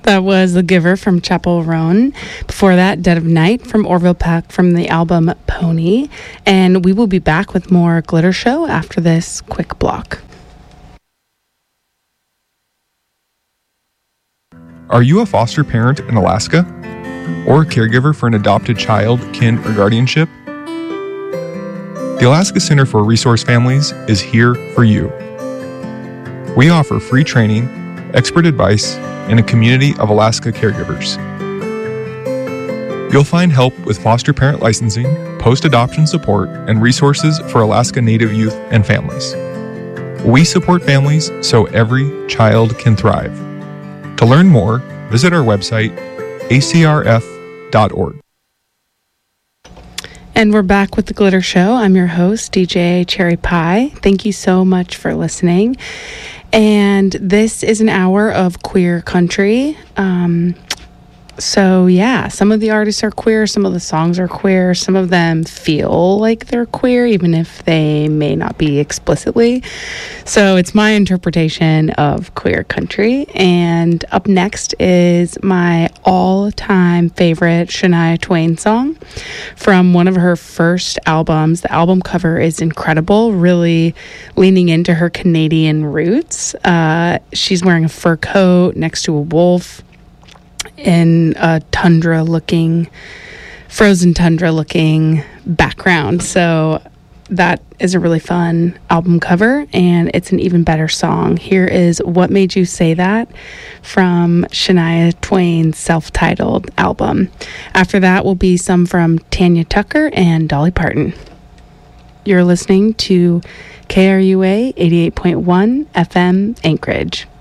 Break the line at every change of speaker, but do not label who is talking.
That was The Giver from Chapel Roan. Before that, Dead of Night from Orville Peck from the album Pony. And we will be back with more Glitter Show after this quick block.
Are you a foster parent in Alaska? Or a caregiver for an adopted child, kin, or guardianship? The Alaska Center for Resource Families is here for you. We offer free training, expert advice, and a community of Alaska caregivers. You'll find help with foster parent licensing, post-adoption support, and resources for Alaska Native youth and families. We support families so every child can thrive. To learn more, visit our website, acrf.org.
And we're back with The Glitter Show. I'm your host, DJ Cherry Pie. Thank you so much for listening. And this is an hour of queer country. So yeah, some of the artists are queer, some of the songs are queer, some of them feel like they're queer, even if they may not be explicitly. So it's my interpretation of queer country. And up next is my all-time favorite Shania Twain song from one of her first albums. The album cover is incredible, really leaning into her Canadian roots. She's wearing a fur coat next to a wolf in a frozen tundra looking background. So that is a really fun album cover, and it's an even better song. Here is What Made You Say That from Shania Twain's self-titled album. After that will be some from Tanya Tucker and Dolly Parton. You're listening to KRUA 88.1 FM Anchorage.